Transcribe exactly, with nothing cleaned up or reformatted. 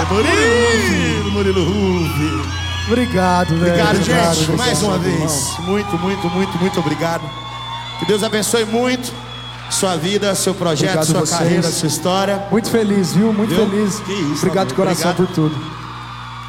Murilo, Murilo Ruff. Obrigado, velho. Obrigado, obrigado, gente, obrigado, mais uma irmão. vez. Muito, muito, muito, muito obrigado. Que Deus abençoe muito sua vida, seu projeto, Obrigado sua vocês. carreira, sua história. Muito feliz, viu? Muito Viu? feliz. Que isso, Obrigado de amigo. coração Obrigado. por tudo.